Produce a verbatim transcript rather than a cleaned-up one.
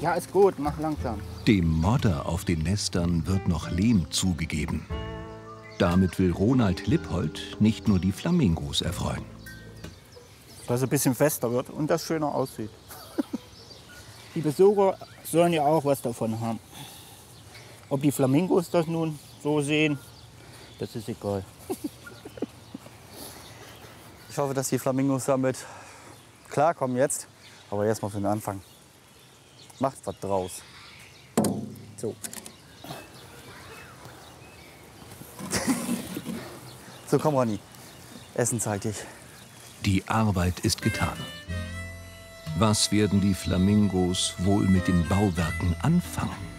Ja, ist gut, mach langsam. Dem Modder auf den Nestern wird noch Lehm zugegeben. Damit will Ronald Lippold nicht nur die Flamingos erfreuen. Dass es ein bisschen fester wird und das schöner aussieht. Die Besucher sollen ja auch was davon haben. Ob die Flamingos das nun so sehen, das ist egal. Ich hoffe, dass die Flamingos damit klarkommen jetzt. Aber erstmal für den Anfang. Macht was draus. So. So, komm, Ronny. Essen zeig dich. Die Arbeit ist getan. Was werden die Flamingos wohl mit den Bauwerken anfangen?